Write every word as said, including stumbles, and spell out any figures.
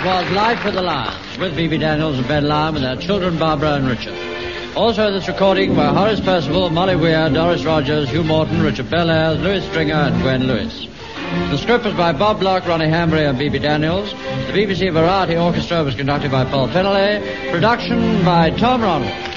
That was Life with the Lions, with B B Daniels and Ben Lyon with their children Barbara and Richard. Also in this recording were Horace Percival, Molly Weir, Doris Rogers, Hugh Morton, Richard Belair, Louis Stringer and Gwen Lewis. The script was by Bob Block, Ronnie Hambury and B B Daniels. The B B C Variety Orchestra was conducted by Paul Fennelly. Production by Tom Ronald.